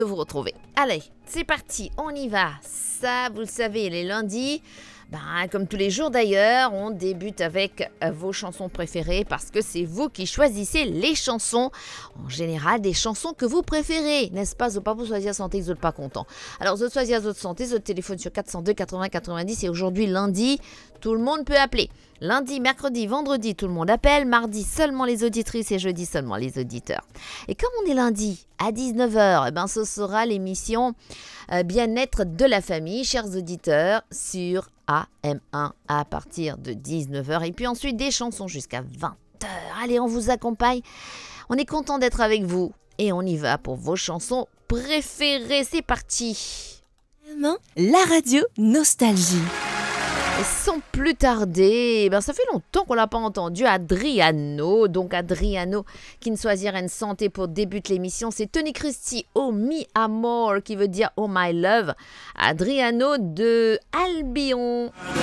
de vous retrouver. Allez, c'est parti, on y va. Ça, vous le savez, les lundis, comme tous les jours d'ailleurs, on débute avec vos chansons préférées parce que c'est vous qui choisissez les chansons. En général, des chansons que vous préférez, n'est-ce pas? Pas pour choisir santé, vous n'êtes pas content. Alors, vous choisir votre santé, votre téléphone sur 402 80 90 et aujourd'hui, lundi, tout le monde peut appeler. Lundi, mercredi, vendredi, tout le monde appelle. Mardi, seulement les auditrices et jeudi, seulement les auditeurs. Et comme on est lundi à 19h, ce sera l'émission Bien-être de la famille, chers auditeurs, sur AM1 à partir de 19h. Et puis ensuite, des chansons jusqu'à 20h. Allez, on vous accompagne. On est content d'être avec vous. Et on y va pour vos chansons préférées. C'est parti. La radio Nostalgie. Et sans plus tarder, ça fait longtemps qu'on l'a pas entendu, Adriano. Donc Adriano qui ne choisirait une santé pour débuter l'émission, c'est Tony Christie, Oh Mi Amor, qui veut dire Oh My Love. Adriano de Albion.